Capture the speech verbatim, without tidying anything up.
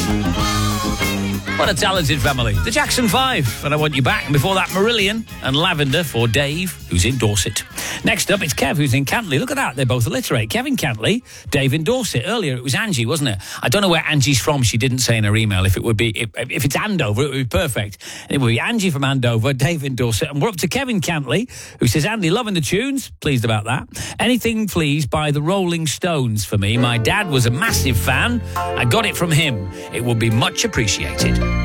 What a talented family. The Jackson Five, and I Want You Back. And before that, Marillion and Lavender for Dave, who's in Dorset. Next up, it's Kev, who's in Cantley. Look at that, they both alliterate. Kevin Cantley, Dave in Dorset. Earlier, it was Angie, wasn't it? I don't know where Angie's from. She didn't say in her email. If it would be, if, if it's Andover, it would be perfect. It would be Angie from Andover, Dave in Dorset. And we're up to Kevin Cantley, who says, Andy, loving the tunes. Pleased about that. Anything, please, by the Rolling Stones for me. My dad was a massive fan. I got it from him. It would be much appreciated.